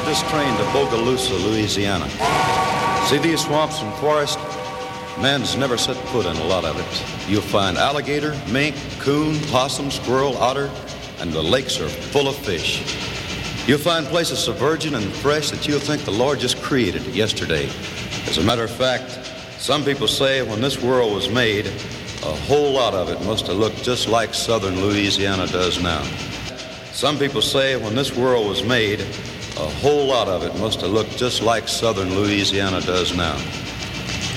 this train to Bogalusa, Louisiana. See these swamps and forests? Man's never set foot in a lot of it. You'll find alligator, mink, coon, possum, squirrel, otter, and the lakes are full of fish. You'll find places so virgin and fresh that you'll think the Lord just created it yesterday. As a matter of fact, some people say when this world was made, a whole lot of it must have looked just like southern Louisiana does now. Some people say when this world was made, a whole lot of it must have looked just like southern Louisiana does now.